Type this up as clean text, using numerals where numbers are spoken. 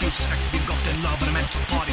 so sexy, we've got that love and I'm meant to party.